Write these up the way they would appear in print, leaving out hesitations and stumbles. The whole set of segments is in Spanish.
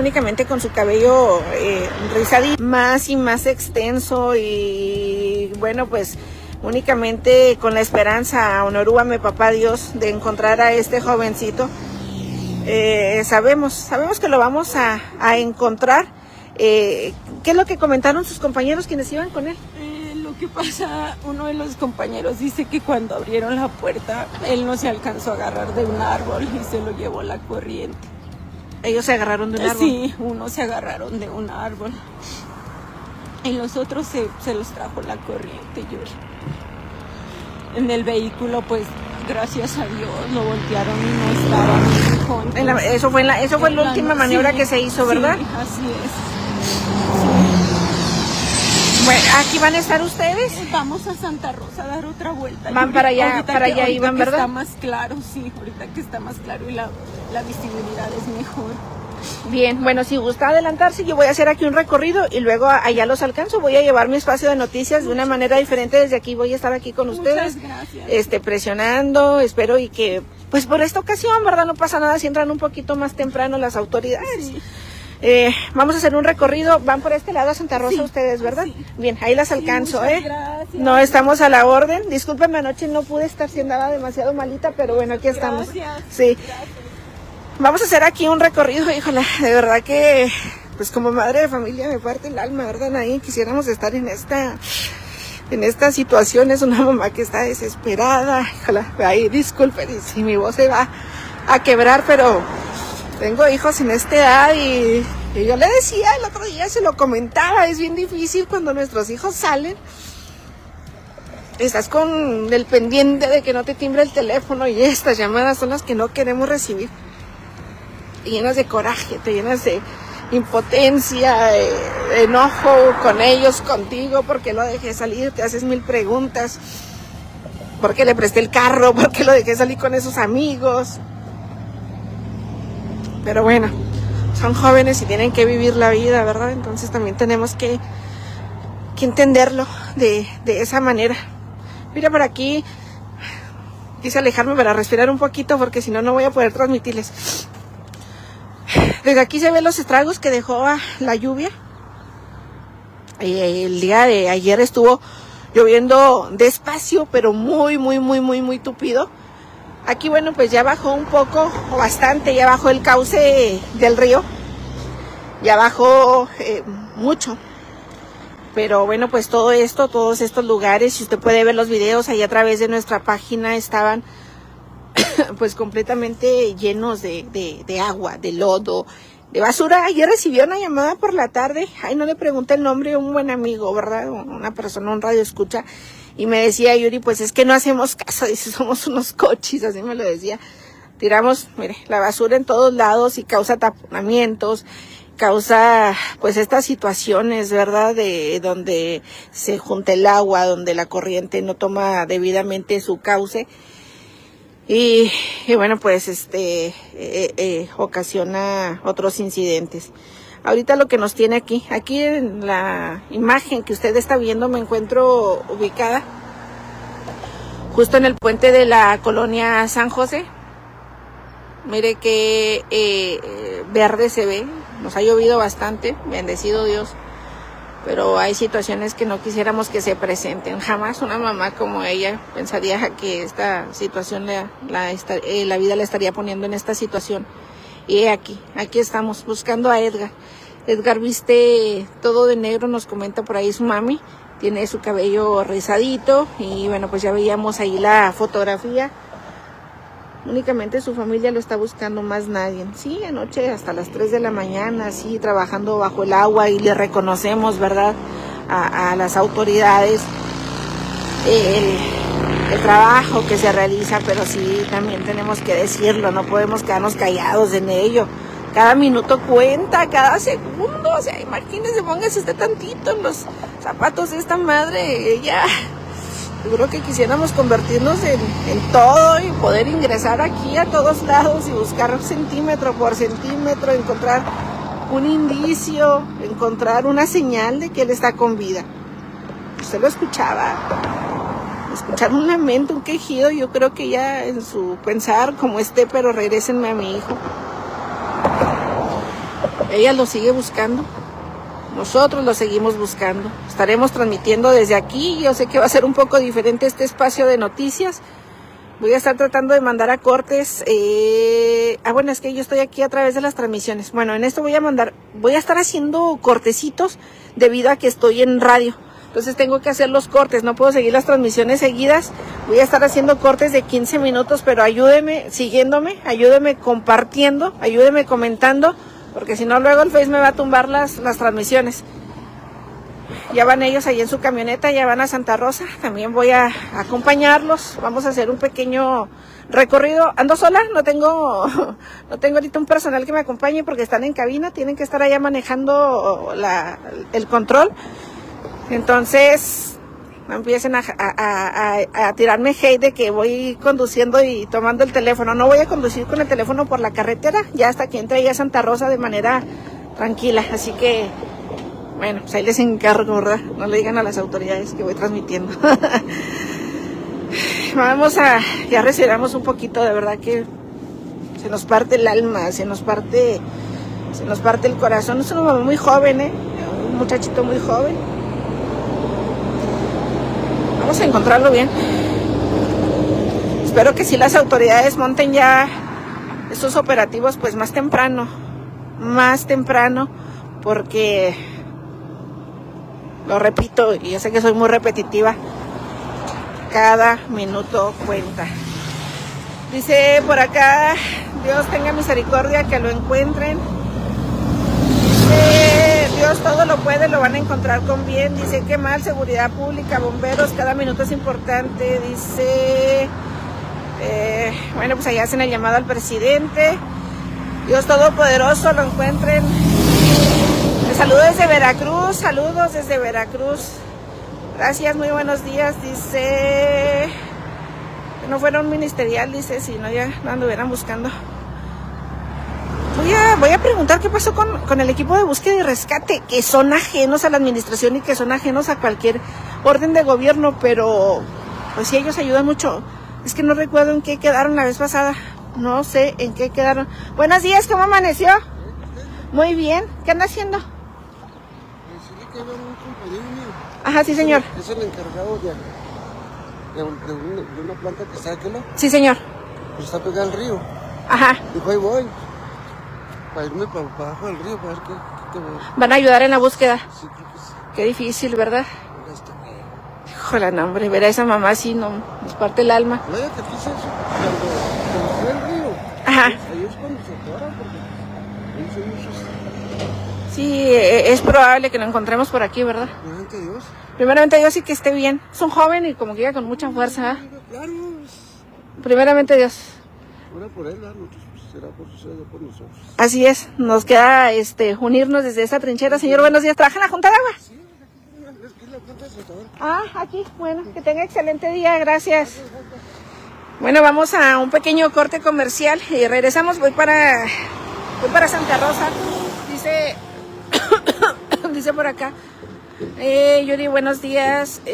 únicamente con su cabello rizadito, más y más extenso, y bueno, pues únicamente con la esperanza, honorúame papá Dios, de encontrar a este jovencito. Sabemos que lo vamos a encontrar. ¿Qué es lo que comentaron sus compañeros quienes iban con él? Lo que pasa, uno de los compañeros dice que cuando abrieron la puerta, él no se alcanzó a agarrar de un árbol y se lo llevó la corriente. ¿Ellos se agarraron de un árbol? Sí, unos se agarraron de un árbol y los otros se los trajo la corriente, Yuri. En el vehículo, pues, gracias a Dios, lo voltearon y no estaba mi hijo. Entonces, eso fue la última maniobra que se hizo, ¿verdad? Sí, así es. Bueno, ¿aquí van a estar ustedes? Vamos a Santa Rosa a dar otra vuelta. Van para allá iban, ¿verdad? Está más claro, sí, ahorita que está más claro y la visibilidad es mejor. Bien, bueno, si gusta adelantarse, yo voy a hacer aquí un recorrido y luego allá los alcanzo. Voy a llevar mi espacio de noticias de una manera diferente. Desde aquí voy a estar aquí con ustedes. Muchas gracias. Presionando, espero y que, pues por esta ocasión, ¿verdad? No pasa nada si entran un poquito más temprano las autoridades. Sí. Vamos a hacer un recorrido. Van por este lado a Santa Rosa, sí, ustedes, ¿verdad? Sí. Bien, ahí las alcanzo, Gracias. No, estamos a la orden. Discúlpenme, anoche no pude estar, si andaba demasiado malita, pero bueno, aquí estamos. Sí. Gracias. Vamos a hacer aquí un recorrido, híjole, de verdad que, pues como madre de familia me parte el alma, ¿verdad? Nadie quisiéramos estar en esta situación. Es una mamá que está desesperada, híjole, ahí disculpen si mi voz se va a quebrar, pero tengo hijos en esta edad y yo le decía el otro día, se lo comentaba, es bien difícil cuando nuestros hijos salen. Estás con el pendiente de que no te timbre el teléfono y estas llamadas son las que no queremos recibir. Te llenas de coraje, te llenas de impotencia, de enojo con ellos, contigo, porque lo dejé salir, te haces mil preguntas. ¿Por qué le presté el carro? ¿Por qué lo dejé salir con esos amigos? Pero bueno, son jóvenes y tienen que vivir la vida, ¿verdad? Entonces también tenemos que entenderlo de esa manera. Mira, por aquí quise alejarme para respirar un poquito porque si no, no voy a poder transmitirles. Desde aquí se ven los estragos que dejó la lluvia. El día de ayer estuvo lloviendo despacio, pero muy tupido. Aquí, bueno, pues ya bajó un poco, o bastante, ya bajó el cauce del río. Ya bajó mucho. Pero bueno, pues todos estos lugares, si usted puede ver los videos ahí a través de nuestra página, estaban pues completamente llenos de agua, de lodo, de basura. Ayer recibí una llamada por la tarde, no le pregunté el nombre, un buen amigo, ¿verdad? Una persona, un radio escucha, y me decía, Yuri, pues es que no hacemos caso, dice, somos unos cochis, así me lo decía. Tiramos, mire, la basura en todos lados y causa taponamientos, causa pues estas situaciones, ¿verdad? De donde se junta el agua, donde la corriente no toma debidamente su cauce. Y bueno, pues ocasiona otros incidentes. Ahorita lo que nos tiene aquí en la imagen que usted está viendo, me encuentro ubicada justo en el puente de la colonia San José. Mire que verde se ve, nos ha llovido bastante, bendecido Dios, pero hay situaciones que no quisiéramos que se presenten. Jamás una mamá como ella pensaría que esta situación la vida la estaría poniendo en esta situación. Y aquí estamos buscando a Edgar. Edgar viste todo de negro, nos comenta por ahí su mami, tiene su cabello rizadito y bueno, pues ya veíamos ahí la fotografía. Únicamente su familia lo está buscando, más nadie. Sí, anoche hasta las 3 de la mañana, sí, trabajando bajo el agua, y le reconocemos, ¿verdad?, a las autoridades el trabajo que se realiza, pero sí, también tenemos que decirlo, no podemos quedarnos callados en ello. Cada minuto cuenta, cada segundo, o sea, imagínese, póngase usted tantito en los zapatos de esta madre, ella... Yo creo que quisiéramos convertirnos en todo y poder ingresar aquí a todos lados y buscar centímetro por centímetro, encontrar un indicio, encontrar una señal de que él está con vida. Usted lo escuchaba, escuchar un lamento, un quejido. Yo creo que ya en su pensar, como esté, pero regrésenme a mi hijo. Ella lo sigue buscando. Nosotros lo seguimos buscando. Estaremos transmitiendo desde aquí. Yo sé que va a ser un poco diferente este espacio de noticias. Voy a estar tratando de mandar a cortes. Bueno, es que yo estoy aquí a través de las transmisiones. Bueno, en esto voy a estar haciendo cortecitos debido a que estoy en radio. Entonces tengo que hacer los cortes, no puedo seguir las transmisiones seguidas. Voy a estar haciendo cortes de 15 minutos, pero ayúdeme siguiéndome, ayúdeme compartiendo, ayúdeme comentando, porque si no luego el Face me va a tumbar las transmisiones. Ya van ellos ahí en su camioneta, ya van a Santa Rosa, también voy a acompañarlos. Vamos a hacer un pequeño recorrido. Ando sola, no tengo ahorita un personal que me acompañe porque están en cabina, tienen que estar allá manejando el control. Entonces, no empiecen a tirarme hate de que voy conduciendo y tomando el teléfono. No voy a conducir con el teléfono por la carretera, ya hasta que entre allá a Santa Rosa de manera tranquila. Así que, bueno, pues ahí les encargo, ¿verdad? No le digan a las autoridades que voy transmitiendo. Ya respiramos un poquito, de verdad que se nos parte el alma, se nos parte el corazón. Es una mamá muy joven, un muchachito muy joven. Vamos a encontrarlo bien. Espero que si las autoridades monten ya estos operativos pues más temprano, porque lo repito, y yo sé que soy muy repetitiva, cada minuto cuenta. Dice por acá, Dios tenga misericordia, que lo encuentren. Dios todo lo puede, lo van a encontrar con bien. Dice, qué mal, seguridad pública, bomberos, cada minuto es importante. Dice, bueno, pues allá hacen el llamado al presidente. Dios todopoderoso, lo encuentren. Les saludo desde Veracruz, saludos desde Veracruz. Gracias, muy buenos días. Dice, que no fuera un ministerial, dice, si no ya no anduvieran buscando. Voy a preguntar qué pasó con el equipo de búsqueda y rescate, que son ajenos a la administración y que son ajenos a cualquier orden de gobierno, pero pues sí, ellos ayudan mucho. Es que no recuerdo en qué quedaron la vez pasada, no sé en qué quedaron. Buenos días, ¿cómo amaneció? Muy bien, ¿qué anda haciendo? Decirle que había un compañero mío. Ajá, sí, señor. Es el encargado de una planta que está aquí, ¿no? Sí, señor. Pues está pegada al río. Ajá. Dijo, ahí voy. Para irme para abajo del río, para ver qué veo. ¿Van a ayudar en la búsqueda? Sí, creo que sí. Qué difícil, ¿verdad? Ahora está bien. Híjole, no, hombre, ver a esa mamá así nos parte el alma. Vaya que aquí se cuando sube el río. Ajá. Ahí es cuando se atoran, porque ahí son muchos. Sí, es probable que lo encontremos por aquí, ¿verdad? Primeramente Dios. Primeramente Dios y que esté bien. Es un joven y como que llega con mucha fuerza, ¿eh? Claro. Primeramente Dios. Ahora por él, nosotros será por nosotros. Así es, nos queda unirnos desde esta trinchera. Señor, buenos días. ¿Trabaja en la Junta de Agua? Sí, aquí la planta de flotador. Ah, aquí, bueno, que tenga excelente día, gracias. Bueno, vamos a un pequeño corte comercial y regresamos. Voy para Santa Rosa. Dice por acá, Yuri, buenos días.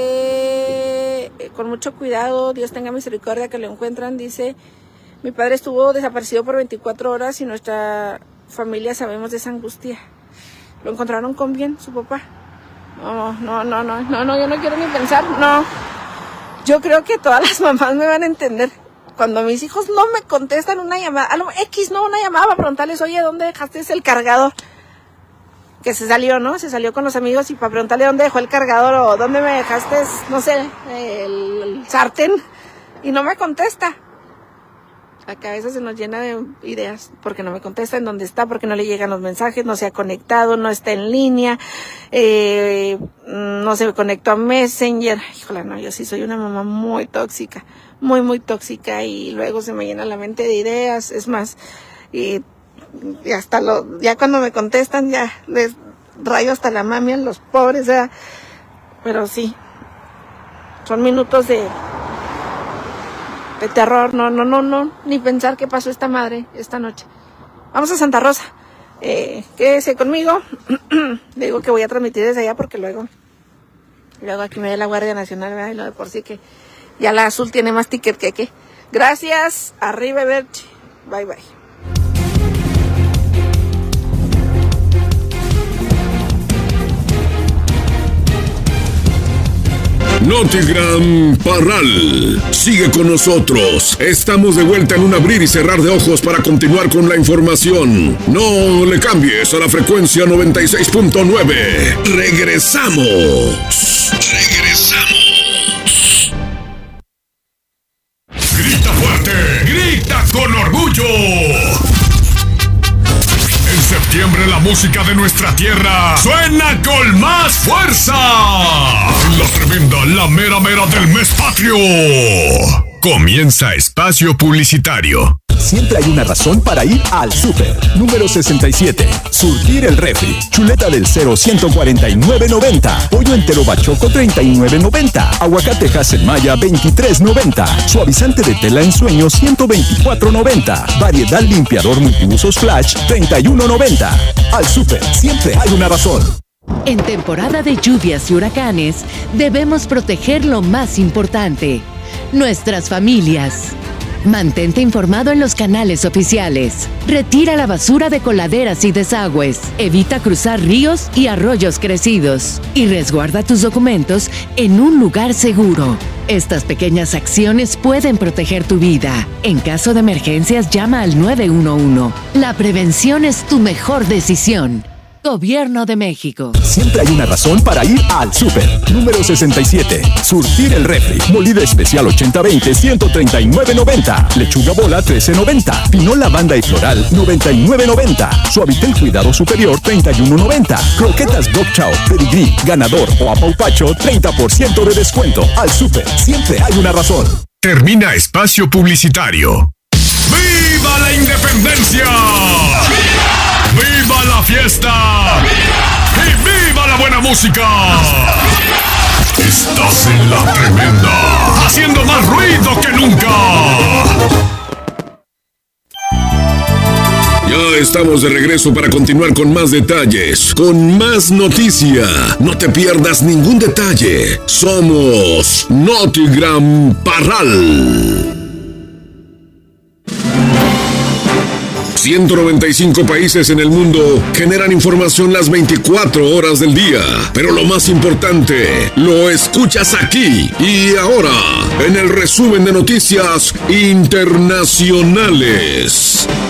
Con mucho cuidado, Dios tenga misericordia, que lo encuentran. Dice, mi padre estuvo desaparecido por 24 horas y nuestra familia sabemos de esa angustia. ¿Lo encontraron con bien, su papá? No, yo no quiero ni pensar, no. Yo creo que todas las mamás me van a entender. Cuando mis hijos no me contestan una llamada, una llamada para preguntarles, oye, ¿dónde dejaste el cargador? Que se salió, ¿no? Se salió con los amigos y para preguntarle dónde dejó el cargador o dónde me dejaste, no sé, el sartén. Y no me contesta. La cabeza se nos llena de ideas porque no me contesta en dónde está, porque no le llegan los mensajes, no se ha conectado, no está en línea, no se conectó a Messenger. Híjole, no, yo sí soy una mamá muy tóxica, muy tóxica, y luego se me llena la mente de ideas. Es más, y hasta ya cuando me contestan ya les rayo hasta la mami a los pobres, pero sí, son minutos de terror. No, ni pensar qué pasó esta madre esta noche. Vamos a Santa Rosa. Quédese conmigo. Le digo que voy a transmitir desde allá porque luego aquí me ve la Guardia Nacional, ¿verdad? Y lo de por sí que ya la azul tiene más ticket que qué. Gracias. Arriba, Berchi. Bye. Notigram Parral. Sigue con nosotros. Estamos de vuelta en un abrir y cerrar de ojos para continuar con la información. No le cambies a la frecuencia 96.9. Regresamos. Grita fuerte, grita con orgullo. En septiembre la música de nuestra tierra suena con más fuerza. La tremenda, la mera mera del mes patrio. Comienza espacio publicitario. Siempre hay una razón para ir al súper. Número 67. Surtir el refri. Chuleta del 0, 149.90. Pollo entero bachoco, 39.90. Aguacate Haselmaya, 23.90. Suavizante de tela en sueño, 124.90. Variedad limpiador multiusos Flash, 31.90. Al súper, siempre hay una razón. En temporada de lluvias y huracanes, debemos proteger lo más importante: nuestras familias. Mantente informado en los canales oficiales. Retira la basura de coladeras y desagües. Evita cruzar ríos y arroyos crecidos. Y resguarda tus documentos en un lugar seguro. Estas pequeñas acciones pueden proteger tu vida. En caso de emergencias, llama al 911. La prevención es tu mejor decisión. Gobierno de México. Siempre hay una razón para ir al súper. Número 67. Surtir el refri. Molida especial 80-20, 139.90. Lechuga bola, 13.90. Pinol lavanda y floral, 99.90. Suavitel cuidado superior, 31.90. Croquetas Dog Chow, Pedigrí, Ganador o Apaupacho, 30% de descuento. Al súper, siempre hay una razón. Termina espacio publicitario. ¡Viva la independencia! ¡Viva la fiesta! ¡Y viva la buena música! Estás en la tremenda, haciendo más ruido que nunca. Ya estamos de regreso para continuar con más detalles, con más noticia. No te pierdas ningún detalle. Somos Notigram Parral. 195 países en el mundo generan información las 24 horas del día. Pero lo más importante, lo escuchas aquí y ahora, en el resumen de noticias internacionales.